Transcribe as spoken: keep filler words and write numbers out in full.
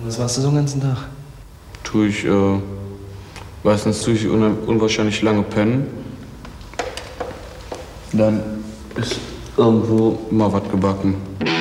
Was machst du so den ganzen Tag? Tue ich, äh, meistens tue ich un unwahrscheinlich lange pennen. Dann ist irgendwo mal was gebacken.